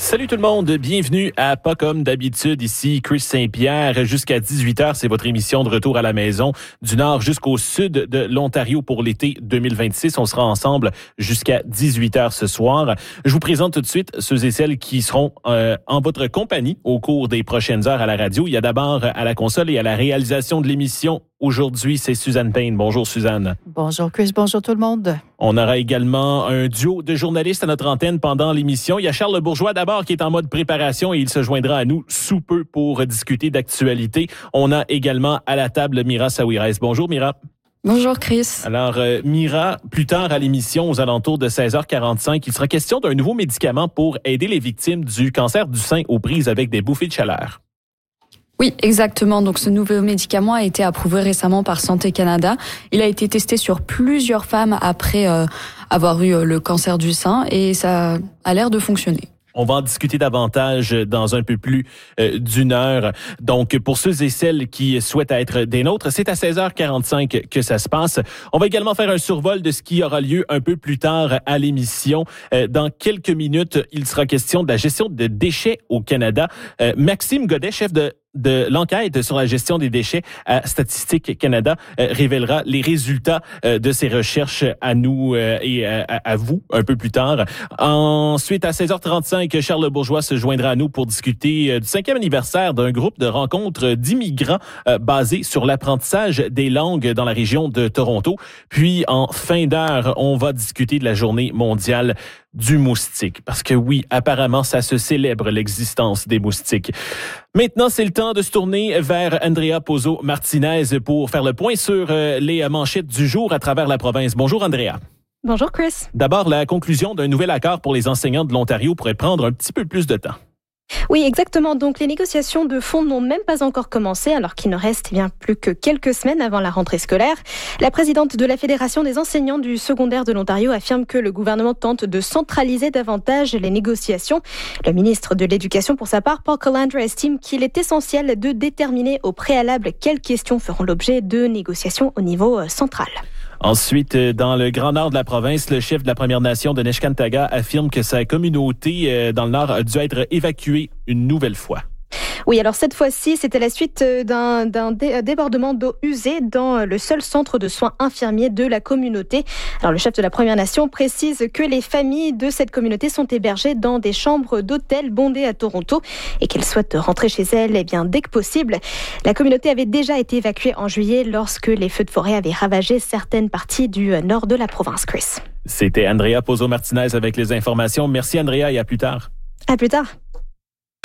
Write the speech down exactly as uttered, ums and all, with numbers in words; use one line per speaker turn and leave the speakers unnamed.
Salut tout le monde, bienvenue à Pas comme d'habitude, ici Chris Saint-Pierre. Jusqu'à dix-huit heures, c'est votre émission de retour à la maison du nord jusqu'au sud de l'Ontario pour l'été deux mille vingt-six. On sera ensemble jusqu'à dix-huit heures ce soir. Je vous présente tout de suite ceux et celles qui seront euh, en votre compagnie au cours des prochaines heures à la radio. Il y a d'abord à la console et à la réalisation de l'émission. Aujourd'hui, c'est Suzanne Payne. Bonjour Suzanne.
Bonjour Chris, bonjour tout le monde.
On aura également un duo de journalistes à notre antenne pendant l'émission. Il y a Charles Bourgeois d'abord qui est en mode préparation et il se joindra à nous sous peu pour discuter d'actualité. On a également à la table Mira Saouirès. Bonjour Mira.
Bonjour Chris.
Alors euh, Mira, plus tard à l'émission, aux alentours de seize heures quarante-cinq, il sera question d'un nouveau médicament pour aider les victimes du cancer du sein aux prises avec des bouffées de chaleur.
Oui, exactement. Donc, ce nouveau médicament a été approuvé récemment par Santé Canada. Il a été testé sur plusieurs femmes après euh, avoir eu euh, le cancer du sein et ça a l'air de fonctionner.
On va en discuter davantage dans un peu plus euh, d'une heure. Donc, pour ceux et celles qui souhaitent être des nôtres, c'est à seize heures quarante-cinq que ça se passe. On va également faire un survol de ce qui aura lieu un peu plus tard à l'émission. Euh, dans quelques minutes, il sera question de la gestion de déchets au Canada. Euh, Maxime Godet, chef de de l'enquête sur la gestion des déchets à Statistique Canada, euh, révélera les résultats euh, de ses recherches à nous euh, et à, à vous un peu plus tard. Ensuite, à seize heures trente-cinq, Charles Bourgeois se joindra à nous pour discuter euh, du cinquième anniversaire d'un groupe de rencontres d'immigrants euh, basé sur l'apprentissage des langues dans la région de Toronto. Puis, en fin d'heure, on va discuter de la journée mondiale du moustique. Parce que oui, apparemment, ça se célèbre l'existence des moustiques. Maintenant, c'est le temps de se tourner vers Andrea Pozzo-Martinez pour faire le point sur euh, les manchettes du jour à travers la province. Bonjour, Andrea.
Bonjour, Chris.
D'abord, la conclusion d'un nouvel accord pour les enseignants de l'Ontario pourrait prendre un petit peu plus de temps.
Oui, exactement. Donc, les négociations de fonds n'ont même pas encore commencé, alors qu'il ne reste bien plus que quelques semaines avant la rentrée scolaire. La présidente de la Fédération des enseignants du secondaire de l'Ontario affirme que le gouvernement tente de centraliser davantage les négociations. Le ministre de l'Éducation, pour sa part, Paul Calandra, estime qu'il est essentiel de déterminer au préalable quelles questions feront l'objet de négociations au niveau central.
Ensuite, dans le Grand Nord de la province, le chef de la Première Nation de Neskantaga affirme que sa communauté dans le Nord a dû être évacuée une nouvelle fois.
Oui, alors cette fois-ci, c'était la suite d'un, d'un dé- débordement d'eau usée dans le seul centre de soins infirmiers de la communauté. Alors le chef de la Première Nation précise que les familles de cette communauté sont hébergées dans des chambres d'hôtel bondées à Toronto et qu'elles souhaitent rentrer chez elles eh bien, dès que possible. La communauté avait déjà été évacuée en juillet lorsque les feux de forêt avaient ravagé certaines parties du nord de la province, Chris.
C'était Andrea Pozzo-Martinez avec les informations. Merci Andrea et à plus tard.
À plus tard.